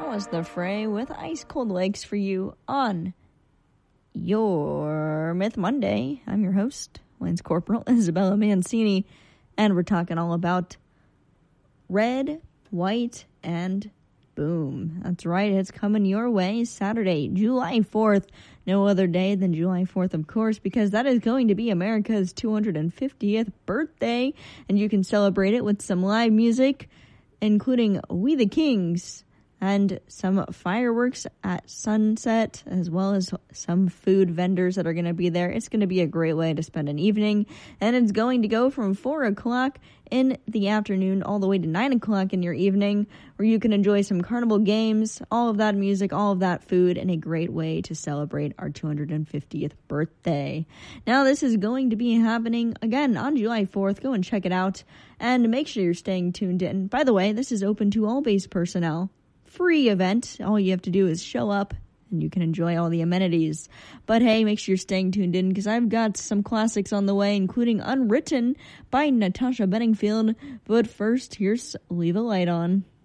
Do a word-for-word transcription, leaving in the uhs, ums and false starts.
Alice the Fray with Ice Cold Lakes for you on your Myth Monday. I'm your host, Lance Corporal Isabella Mancini, and we're talking all about Red, White, and Boom. That's right, it's coming your way Saturday, July fourth. No other day than July fourth, of course, because that is going to be America's two hundred fiftieth birthday, and you can celebrate it with some live music, including We the Kings, and some fireworks at sunset, as well as some food vendors that are going to be there. It's going to be a great way to spend an evening, and it's going to go from four o'clock in the afternoon all the way to nine o'clock in your evening, where you can enjoy some carnival games, all of that music, all of that food, and a great way to celebrate our two hundred fiftieth birthday. Now, this is going to be happening again on July fourth. Go and check it out, and make sure you're staying tuned in. By the way, this is open to all base personnel. Free event. All you have to do is show up and you can enjoy all the amenities. But hey, make sure you're staying tuned in because I've got some classics on the way, including Unwritten by Natasha Bedingfield. But first, here's Leave a Light On.